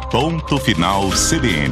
Ponto Final CBN.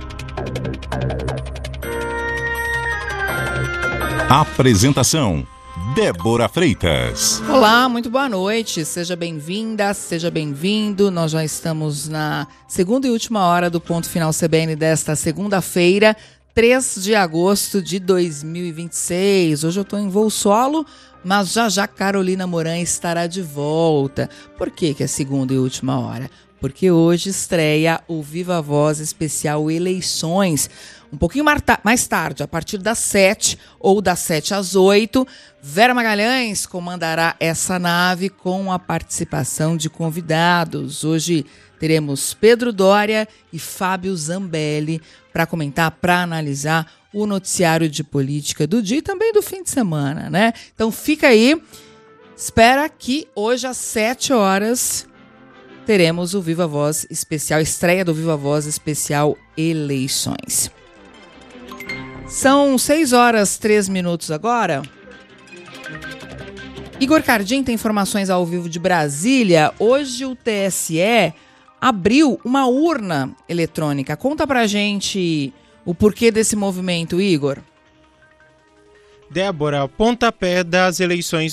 Apresentação: Débora Freitas. Olá, muito boa noite. Seja bem-vinda, seja bem-vindo. Nós já estamos na segunda e última hora do Ponto Final CBN desta segunda-feira, 3 de agosto de 2026. Hoje eu estou em voo solo, mas já Carolina Moran estará de volta. Por que é segunda e última hora? Porque hoje estreia o Viva Voz especial Eleições. Um pouquinho mais tarde, a partir das 7 ou das 7 às 8, Vera Magalhães comandará essa nave com a participação de convidados. Hoje teremos Pedro Doria e Fábio Zambelli para comentar, para analisar o noticiário de política do dia e também do fim de semana, né? Então fica aí, espera que hoje às 7 horas teremos o Viva Voz especial, estreia do Viva Voz especial Eleições. São 6 horas 3 minutos agora. Igor Cardim tem informações ao vivo de Brasília. Hoje o TSE abriu uma urna eletrônica. Conta pra gente o porquê desse movimento, Igor. Débora, pontapé das eleições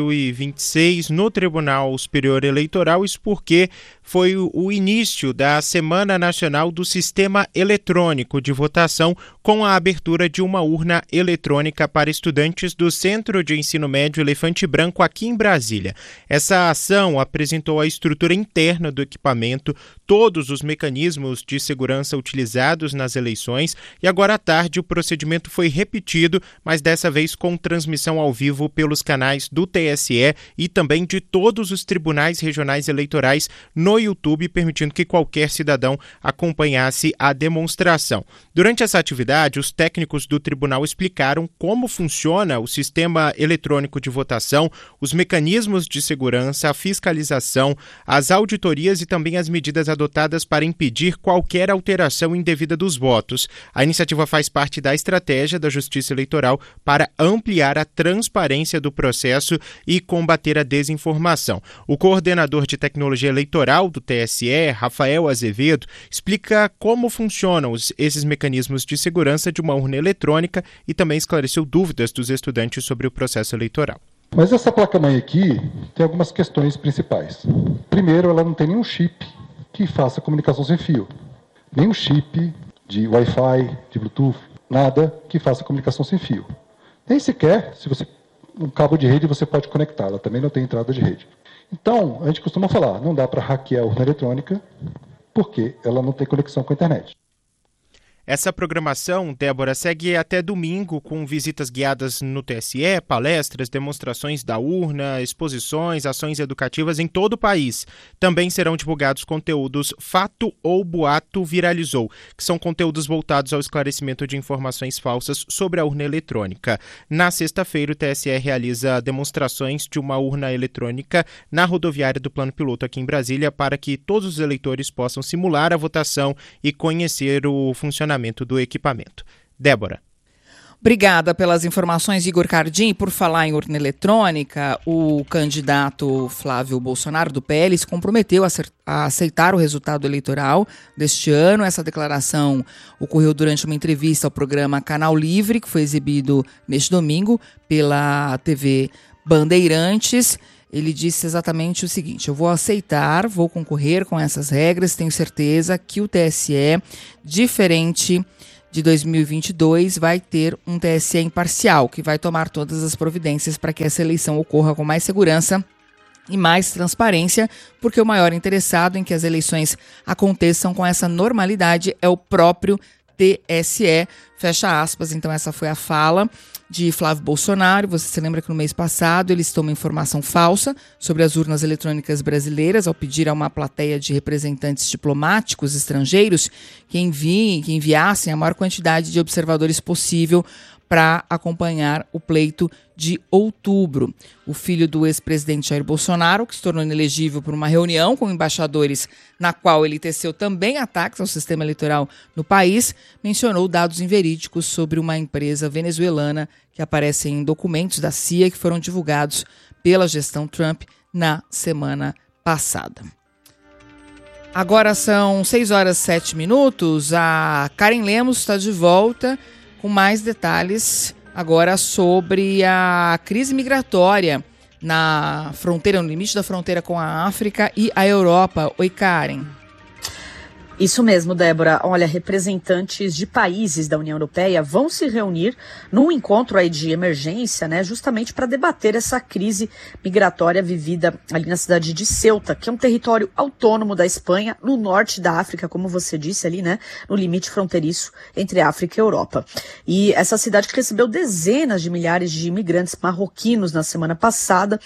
2026 no Tribunal Superior Eleitoral, isso porque foi o início da Semana Nacional do Sistema Eletrônico de Votação, com a abertura de uma urna eletrônica para estudantes do Centro de Ensino Médio Elefante Branco aqui em Brasília. Essa ação apresentou a estrutura interna do equipamento, todos os mecanismos de segurança utilizados nas eleições, e agora à tarde o procedimento foi repetido, mas dessa vez com transmissão ao vivo pelos canais do TSE e também de todos os tribunais regionais eleitorais no YouTube, permitindo que qualquer cidadão acompanhasse a demonstração. Durante essa atividade, os técnicos do tribunal explicaram como funciona o sistema eletrônico de votação, os mecanismos de segurança, a fiscalização, as auditorias e também as medidas adotadas para impedir qualquer alteração indevida dos votos. A iniciativa faz parte da estratégia da Justiça Eleitoral para ampliar a transparência do processo e combater a desinformação. O coordenador de tecnologia eleitoral do TSE, Rafael Azevedo, explica como funcionam esses mecanismos de segurança de uma urna eletrônica e também esclareceu dúvidas dos estudantes sobre o processo eleitoral. Mas essa placa-mãe aqui tem algumas questões principais. Primeiro, ela não tem nenhum chip que faça comunicação sem fio. Nenhum chip de Wi-Fi, de Bluetooth, nada que faça comunicação sem fio. Nem sequer, se você um cabo de rede você pode conectar, ela também não tem entrada de rede. Então, a gente costuma falar, não dá para hackear a urna eletrônica porque ela não tem conexão com a internet. Essa programação, Débora, segue até domingo com visitas guiadas no TSE, palestras, demonstrações da urna, exposições, ações educativas em todo o país. Também serão divulgados conteúdos Fato ou Boato Viralizou, que são conteúdos voltados ao esclarecimento de informações falsas sobre a urna eletrônica. Na sexta-feira, o TSE realiza demonstrações de uma urna eletrônica na rodoviária do Plano Piloto aqui em Brasília para que todos os eleitores possam simular a votação e conhecer o funcionamento do equipamento. Débora. Obrigada pelas informações, Igor Cardim. Por falar em urna eletrônica, o candidato Flávio Bolsonaro, do PL, se comprometeu a aceitar o resultado eleitoral deste ano. Essa declaração ocorreu durante uma entrevista ao programa Canal Livre, que foi exibido neste domingo pela TV Bandeirantes. Ele disse exatamente o seguinte: eu vou aceitar, vou concorrer com essas regras, tenho certeza que o TSE, diferente de 2022, vai ter um TSE imparcial, que vai tomar todas as providências para que essa eleição ocorra com mais segurança e mais transparência, porque o maior interessado em que as eleições aconteçam com essa normalidade é o próprio TSE, fecha aspas. Então essa foi a fala de Flávio Bolsonaro. Você se lembra que no mês passado ele citou uma informação falsa sobre as urnas eletrônicas brasileiras ao pedir a uma plateia de representantes diplomáticos estrangeiros que enviassem a maior quantidade de observadores possível para acompanhar o pleito de outubro. O filho do ex-presidente Jair Bolsonaro, que se tornou inelegível por uma reunião com embaixadores na qual ele teceu também ataques ao sistema eleitoral no país, mencionou dados inverídicos sobre uma empresa venezuelana que aparecem em documentos da CIA que foram divulgados pela gestão Trump na semana passada. Agora são 6h07. A Karen Lemos está de volta com mais detalhes agora sobre a crise migratória na fronteira, no limite da fronteira com a África e a Europa. Oi, Karen. Isso mesmo, Débora. Olha, representantes de países da União Europeia vão se reunir num encontro aí de emergência, né, justamente para debater essa crise migratória vivida ali na cidade de Ceuta, que é um território autônomo da Espanha, no norte da África, como você disse ali, né, no limite fronteiriço entre África e Europa. E essa cidade que recebeu dezenas de milhares de imigrantes marroquinos na semana passada,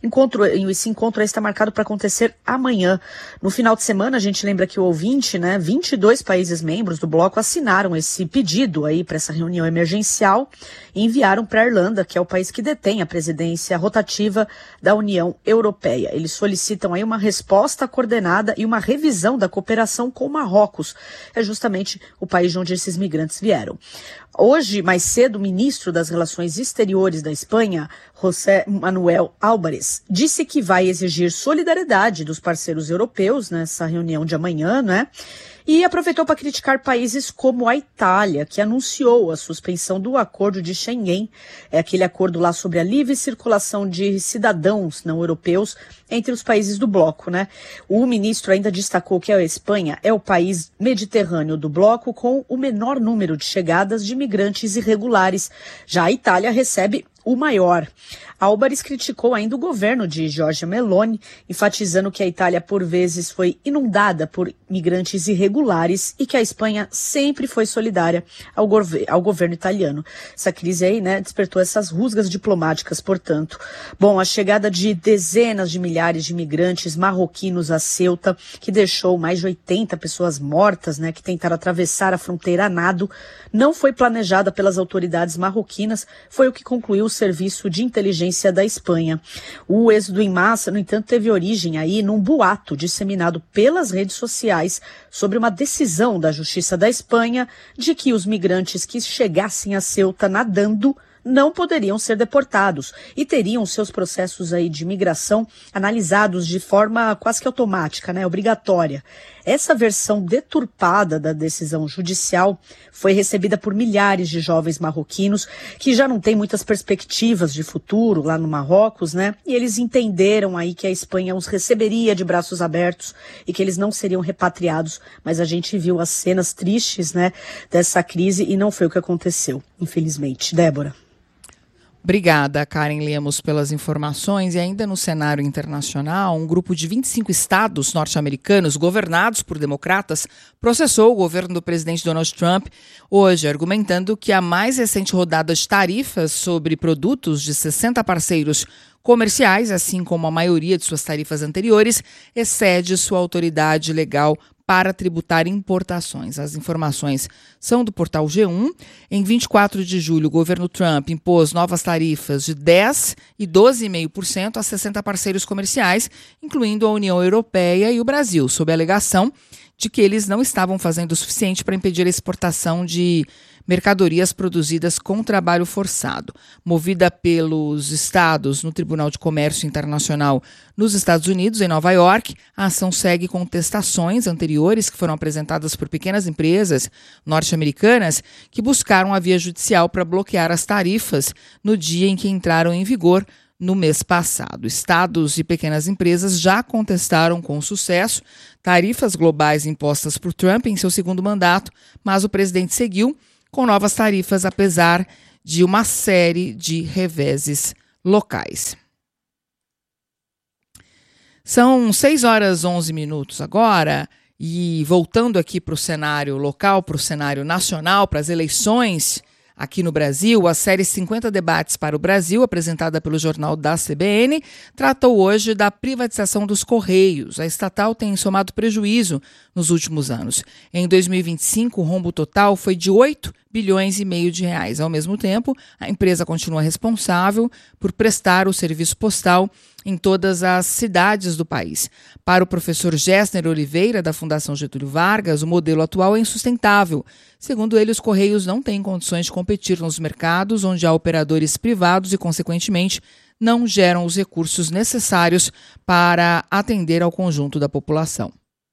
esse encontro aí está marcado para acontecer amanhã. No final de semana, a gente lembra que o ouvinte, né, 22 países membros do bloco assinaram esse pedido aí para essa reunião emergencial e enviaram para a Irlanda, que é o país que detém a presidência rotativa da União Europeia. Eles solicitam aí uma resposta coordenada e uma revisão da cooperação com Marrocos. É justamente o país de onde esses migrantes vieram. Hoje, mais cedo, o ministro das Relações Exteriores da Espanha, José Manuel Álvares, disse que vai exigir solidariedade dos parceiros europeus nessa reunião de amanhã, né? E aproveitou para criticar países como a Itália, que anunciou a suspensão do acordo de Schengen, aquele acordo lá sobre a livre circulação de cidadãos não europeus entre os países do bloco, né? O ministro ainda destacou que a Espanha é o país mediterrâneo do bloco com o menor número de chegadas de imigrantes irregulares. Já a Itália recebe o maior. Álvares criticou ainda o governo de Giorgia Meloni, enfatizando que a Itália, por vezes, foi inundada por migrantes irregulares e que a Espanha sempre foi solidária ao governo italiano. Essa crise aí, né, despertou essas rusgas diplomáticas, portanto. Bom, a chegada de dezenas de milhares de imigrantes marroquinos a Ceuta, que deixou mais de 80 pessoas mortas, né, que tentaram atravessar a fronteira a nado, não foi planejada pelas autoridades marroquinas, foi o que concluiu o Serviço de Inteligência da Espanha. O êxodo em massa, no entanto, teve origem aí num boato disseminado pelas redes sociais sobre uma decisão da Justiça da Espanha de que os migrantes que chegassem a Ceuta nadando não poderiam ser deportados e teriam seus processos aí de imigração analisados de forma quase que automática, né, obrigatória. Essa versão deturpada da decisão judicial foi recebida por milhares de jovens marroquinos que já não têm muitas perspectivas de futuro lá no Marrocos, né? E eles entenderam aí que a Espanha os receberia de braços abertos e que eles não seriam repatriados, mas a gente viu as cenas tristes, né, dessa crise e não foi o que aconteceu, infelizmente. Débora. Obrigada, Karen Lemos, pelas informações. E ainda no cenário internacional, um grupo de 25 estados norte-americanos governados por democratas processou o governo do presidente Donald Trump hoje, argumentando que a mais recente rodada de tarifas sobre produtos de 60 parceiros comerciais, assim como a maioria de suas tarifas anteriores, excede sua autoridade legal para tributar importações. As informações são do portal G1. Em 24 de julho, o governo Trump impôs novas tarifas de 10% e 12,5% a 60 parceiros comerciais, incluindo a União Europeia e o Brasil, sob a alegação de que eles não estavam fazendo o suficiente para impedir a exportação de mercadorias produzidas com trabalho forçado. Movida pelos estados no Tribunal de Comércio Internacional nos Estados Unidos, em Nova York, a ação segue contestações anteriores que foram apresentadas por pequenas empresas norte-americanas que buscaram a via judicial para bloquear as tarifas no dia em que entraram em vigor no mês passado. Estados e pequenas empresas já contestaram com sucesso tarifas globais impostas por Trump em seu segundo mandato, mas o presidente seguiu com novas tarifas, apesar de uma série de reveses locais. São 6h11 agora, e voltando aqui para o cenário local, para o cenário nacional, para as eleições aqui no Brasil, a série 50 Debates para o Brasil, apresentada pelo Jornal da CBN, tratou hoje da privatização dos Correios. A estatal tem somado prejuízo nos últimos anos. Em 2025, o rombo total foi de 8,5 bilhões de reais. Ao mesmo tempo, a empresa continua responsável por prestar o serviço postal em todas as cidades do país. Para o professor Gessner Oliveira, da Fundação Getúlio Vargas, o modelo atual é insustentável. Segundo ele, os Correios não têm condições de competir nos mercados onde há operadores privados e, consequentemente, não geram os recursos necessários para atender ao conjunto da população.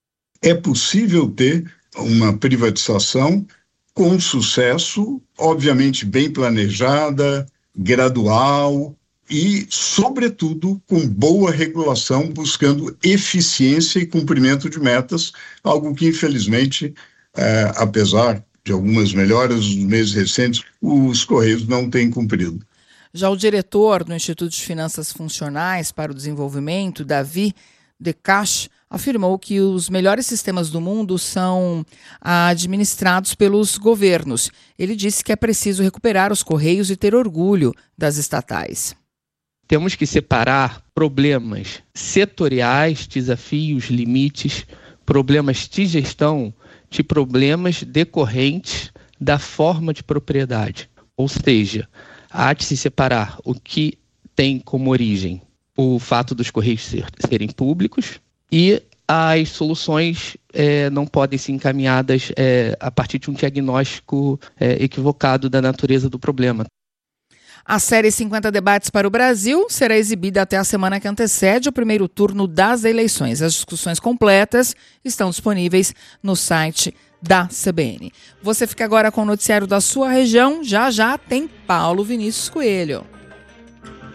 É possível ter uma privatização com sucesso, obviamente bem planejada, gradual e, sobretudo, com boa regulação, buscando eficiência e cumprimento de metas, algo que, infelizmente, apesar de algumas melhoras nos meses recentes, os Correios não têm cumprido. Já o diretor do Instituto de Finanças Funcionais para o Desenvolvimento, Davi Decache, afirmou que os melhores sistemas do mundo são administrados pelos governos. Ele disse que é preciso recuperar os Correios e ter orgulho das estatais. Temos que separar problemas setoriais, desafios, limites, problemas de gestão de problemas decorrentes da forma de propriedade. Ou seja, há de se separar o que tem como origem o fato dos Correios serem públicos e as soluções não podem ser encaminhadas a partir de um diagnóstico equivocado da natureza do problema. A série 50 Debates para o Brasil será exibida até a semana que antecede o primeiro turno das eleições. As discussões completas estão disponíveis no site da CBN. Você fica agora com o noticiário da sua região. Já já tem Paulo Vinícius Coelho.